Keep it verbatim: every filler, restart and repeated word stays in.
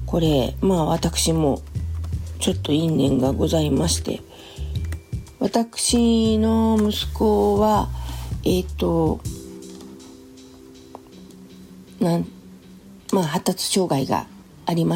これまあ私もちょっと因縁がございまして、私の息子はえっ、となんまあ発達障害がありま